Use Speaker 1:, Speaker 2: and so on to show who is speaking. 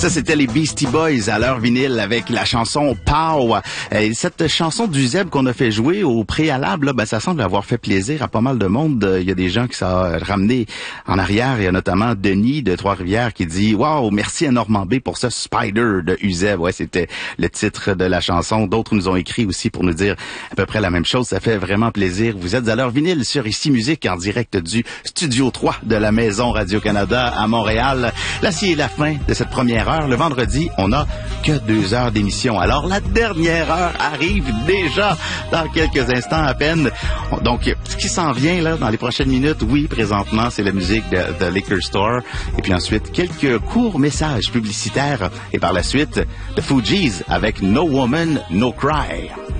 Speaker 1: Ça, c'était les Beastie Boys à leur vinyle avec la chanson Pow. Et cette chanson du Zeb qu'on a fait jouer au préalable, là, ben, ça semble avoir fait plaisir à pas mal de monde. Il y a des gens qui ça a ramené en arrière. Il y a notamment Denis de Trois-Rivières qui dit « Wow, merci à Normand B pour ce Spider de Uzeb ». Ouais, c'était le titre de la chanson. D'autres nous ont écrit aussi pour nous dire à peu près la même chose. Ça fait vraiment plaisir. Vous êtes à leur vinyle sur Ici Musique en direct du Studio 3 de la Maison Radio-Canada à Montréal. Là, c'est la fin de cette première heure. Le vendredi, on n'a que 2 heures d'émission. Alors, la dernière heure arrive déjà dans quelques instants à peine. Donc, ce qui s'en vient là dans les prochaines minutes, oui, présentement, c'est la musique de Liquor Store. Et puis ensuite, quelques courts messages publicitaires. Et par la suite, The Fugees avec No Woman, No Cry.